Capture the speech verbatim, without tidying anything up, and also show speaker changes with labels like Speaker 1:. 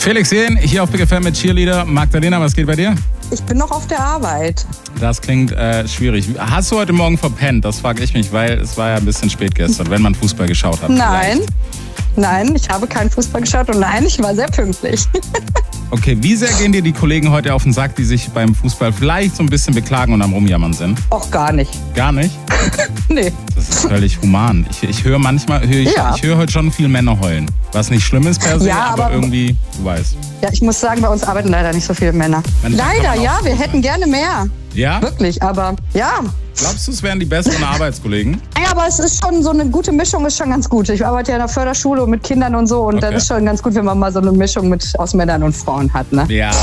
Speaker 1: Felix Jähn, hier auf Big F M mit Cheerleader. Magdalena, was geht bei dir?
Speaker 2: Ich bin noch auf der Arbeit.
Speaker 1: Das klingt äh, schwierig. Hast du heute Morgen verpennt? Das frage ich mich, weil es war ja ein bisschen spät gestern, wenn man Fußball geschaut hat.
Speaker 2: Nein,
Speaker 1: vielleicht.
Speaker 2: nein, ich habe keinen Fußball geschaut und nein, ich war sehr pünktlich.
Speaker 1: Okay, wie sehr gehen dir die Kollegen heute auf den Sack, die sich beim Fußball vielleicht so ein bisschen beklagen und am Rumjammern sind?
Speaker 2: Auch gar nicht.
Speaker 1: Gar nicht?
Speaker 2: Nee.
Speaker 1: Das ist völlig human. Ich, ich höre manchmal, hör ich,
Speaker 2: Ja.
Speaker 1: ich höre heute schon viel Männer heulen. Was nicht schlimm ist per se,
Speaker 2: Ja,
Speaker 1: aber,
Speaker 2: aber-
Speaker 1: irgendwie, du weißt.
Speaker 2: Ja, ich muss sagen, bei uns arbeiten leider nicht so viele Männer.
Speaker 1: Manchmal kann
Speaker 2: Leider,
Speaker 1: man
Speaker 2: ja,
Speaker 1: auch
Speaker 2: wir
Speaker 1: froh
Speaker 2: hätten
Speaker 1: sein.
Speaker 2: gerne mehr.
Speaker 1: Ja?
Speaker 2: Wirklich, aber ja.
Speaker 1: Glaubst du, es wären die besseren Arbeitskollegen?
Speaker 2: Ja, aber es ist schon so eine gute Mischung, ist schon ganz gut. Ich arbeite ja in der Förderschule und mit Kindern und so und
Speaker 1: Okay.
Speaker 2: das ist schon ganz gut, wenn man mal so eine Mischung mit aus Männern und Frauen hat, ne?
Speaker 1: Ja.